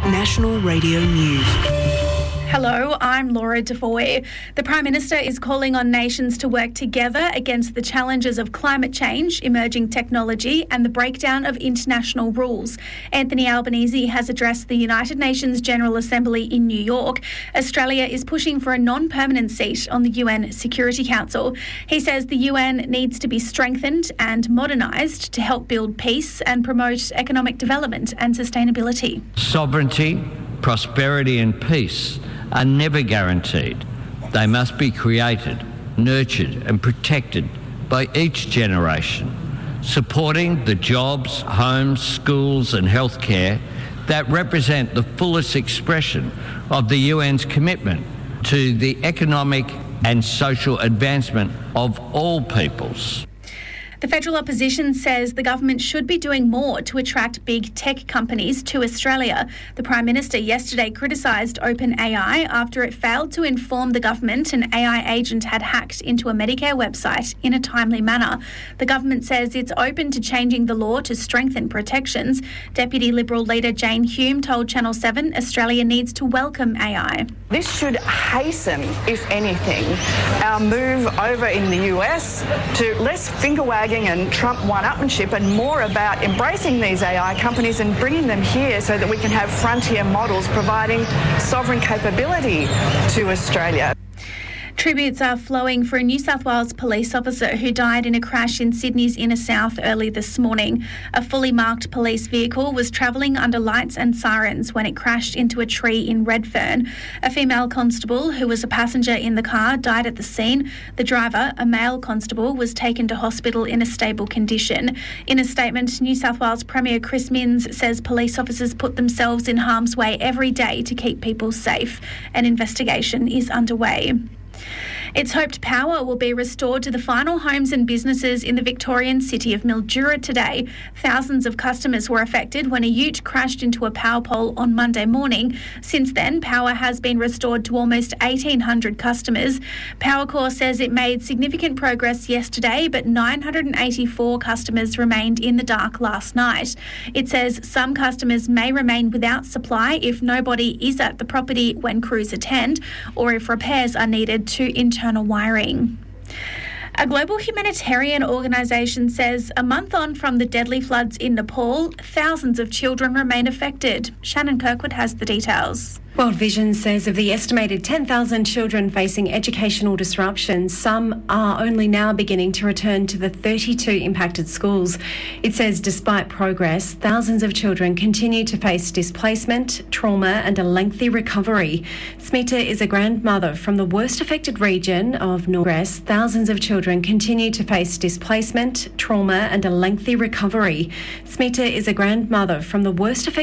National Radio News. Hello, I'm Laura Defoe. The Prime Minister is calling on nations to work together against the challenges of climate change, emerging technology and the breakdown of international rules. Anthony Albanese has addressed the United Nations General Assembly in New York. Australia is pushing for a non-permanent seat on the UN Security Council. He says the UN needs to be strengthened and modernised to help build peace and promote economic development and sustainability. Sovereignty, prosperity and peace are never guaranteed. They must be created, nurtured and protected by each generation, supporting the jobs, homes, schools and healthcare that represent the fullest expression of the UN's commitment to the economic and social advancement of all peoples. The federal opposition says the government should be doing more to attract big tech companies to Australia. The Prime Minister yesterday criticised OpenAI after it failed to inform the government an AI agent had hacked into a Medicare website in a timely manner. The government says it's open to changing the law to strengthen protections. Deputy Liberal leader Jane Hume told Channel 7 Australia needs to welcome AI. This should hasten, if anything, our move over in the US to less finger-wagging and Trump one-upmanship and more about embracing these AI companies and bringing them here so that we can have frontier models providing sovereign capability to Australia. Tributes are flowing for a New South Wales police officer who died in a crash in Sydney's inner south early this morning. A fully marked police vehicle was travelling under lights and sirens when it crashed into a tree in Redfern. A female constable who was a passenger in the car died at the scene. The driver, a male constable, was taken to hospital in a stable condition. In a statement, New South Wales Premier Chris Minns says police officers put themselves in harm's way every day to keep people safe. An investigation is underway. It's hoped power will be restored to the final homes and businesses in the Victorian city of Mildura today. Thousands of customers were affected when a ute crashed into a power pole on Monday morning. Since then, power has been restored to almost 1,800 customers. Powercor says it made significant progress yesterday, but 984 customers remained in the dark last night. It says some customers may remain without supply if nobody is at the property when crews attend, or if repairs are needed to internal wiring. A global humanitarian organisation says a month on from the deadly floods in Nepal, thousands of children remain affected. Shannon Kirkwood has the details. World Vision says of the estimated 10,000 children facing educational disruptions, some are only now beginning to return to the 32 impacted schools. It says despite progress, thousands of children continue to face displacement, trauma and a lengthy recovery. Smita is a grandmother from the worst affected region of Northwest. Thousands of children continue to face displacement, trauma and a lengthy recovery. Smita is a grandmother from the worst affected